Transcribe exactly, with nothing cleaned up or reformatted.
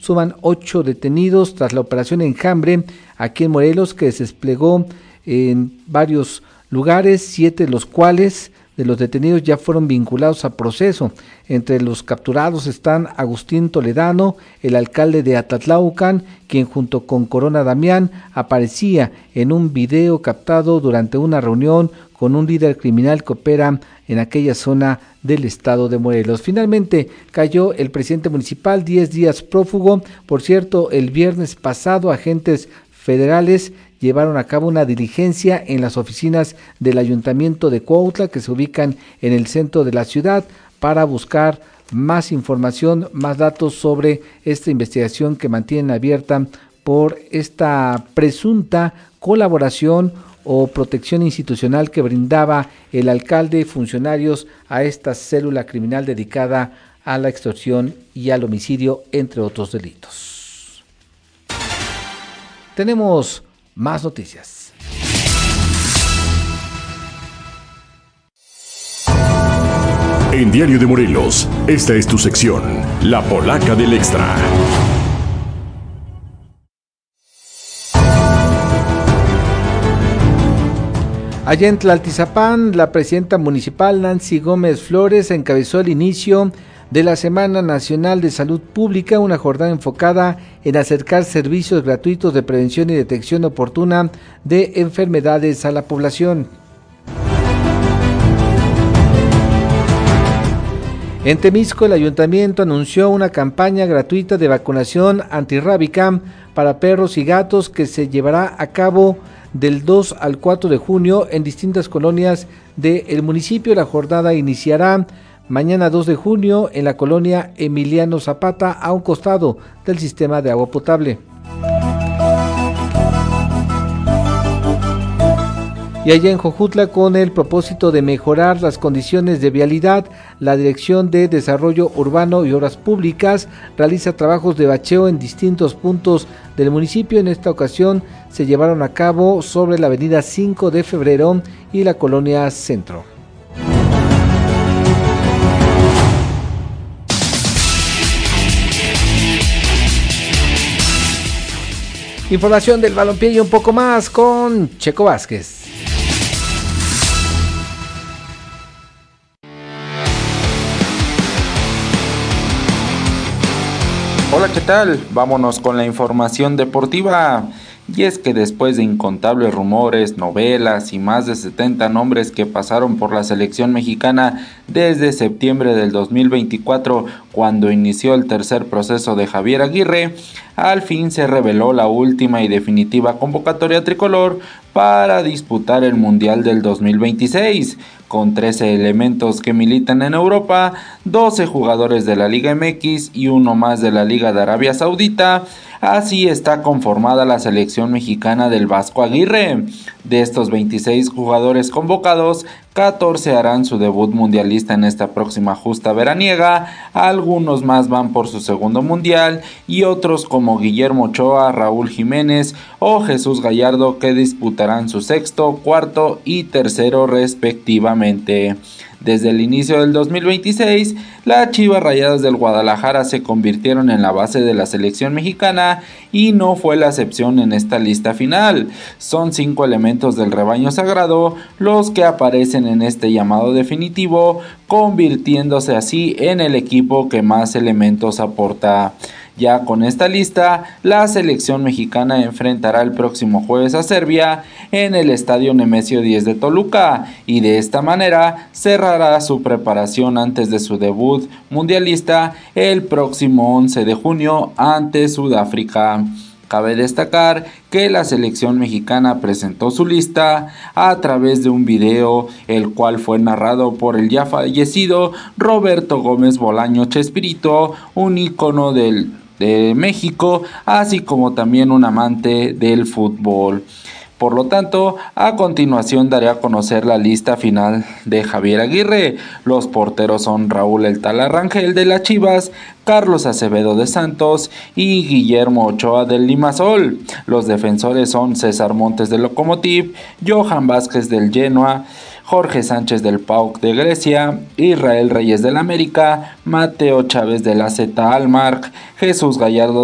suman ocho detenidos tras la operación Enjambre aquí en Morelos, que se desplegó en varios lugares, siete de los cuales de los detenidos ya fueron vinculados a proceso. Entre los capturados están Agustín Toledano, el alcalde de Atatlaucan, quien junto con Corona Damián aparecía en un video captado durante una reunión con un líder criminal que opera en aquella zona del estado de Morelos. Finalmente cayó el presidente municipal, diez días prófugo. Por cierto, el viernes pasado agentes federales llevaron a cabo una diligencia en las oficinas del Ayuntamiento de Cuautla, que se ubican en el centro de la ciudad, para buscar más información, más datos sobre esta investigación que mantienen abierta por esta presunta colaboración o protección institucional que brindaba el alcalde y funcionarios a esta célula criminal dedicada a la extorsión y al homicidio, entre otros delitos. Tenemos más noticias. En Diario de Morelos, esta es tu sección, La Polaca del Extra. Allá en Tlaltizapán, la presidenta municipal Nancy Gómez Flores encabezó el inicio de la Semana Nacional de Salud Pública, una jornada enfocada en acercar servicios gratuitos de prevención y detección oportuna de enfermedades a la población. En Temisco, el ayuntamiento anunció una campaña gratuita de vacunación antirrábica para perros y gatos que se llevará a cabo del dos al cuatro de junio en distintas colonias del municipio. La jornada iniciará mañana dos de junio en la colonia Emiliano Zapata, a un costado del sistema de agua potable. Y allá en Jojutla, con el propósito de mejorar las condiciones de vialidad, la Dirección de Desarrollo Urbano y Obras Públicas realiza trabajos de bacheo en distintos puntos del municipio. En esta ocasión se llevaron a cabo sobre la avenida cinco de febrero y la colonia Centro. Información del balompié y un poco más con Checo Vázquez. Hola, ¿qué tal? Vámonos con la información deportiva. Y es que después de incontables rumores, novelas y más de setenta nombres que pasaron por la selección mexicana desde septiembre del dos mil veinticuatro, cuando inició el tercer proceso de Javier Aguirre, al fin se reveló la última y definitiva convocatoria tricolor para disputar el Mundial del dos mil veintiséis, con trece elementos que militan en Europa, doce jugadores de la Liga M X y uno más de la Liga de Arabia Saudita. Así está conformada la selección mexicana del Vasco Aguirre. De estos veintiséis jugadores convocados, catorce harán su debut mundialista en esta próxima justa veraniega, algunos más van por su segundo mundial y otros como Guillermo Ochoa, Raúl Jiménez o Jesús Gallardo, que disputarán su sexto, cuarto y tercero respectivamente. Desde el inicio del dos mil veintiséis, las Chivas Rayadas del Guadalajara se convirtieron en la base de la selección mexicana y no fue la excepción en esta lista final. Son cinco elementos del rebaño sagrado los que aparecen en este llamado definitivo, convirtiéndose así en el equipo que más elementos aporta. Ya con esta lista, la selección mexicana enfrentará el próximo jueves a Serbia en el Estadio Nemesio diez de Toluca y de esta manera cerrará su preparación antes de su debut mundialista el próximo once de junio ante Sudáfrica. Cabe destacar que la selección mexicana presentó su lista a través de un video, el cual fue narrado por el ya fallecido Roberto Gómez Bolaño Chespirito, un ícono del de México, así como también un amante del fútbol. Por lo tanto, a continuación daré a conocer la lista final de Javier Aguirre. Los porteros son Raúl El Tala Rangel de las Chivas, Carlos Acevedo de Santos y Guillermo Ochoa del Limassol. Los defensores son César Montes del Lokomotiv, Johan Vázquez del Genoa, Jorge Sánchez del P A O K de Grecia, Israel Reyes del América, Mateo Chávez del A Z Alkmaar, Jesús Gallardo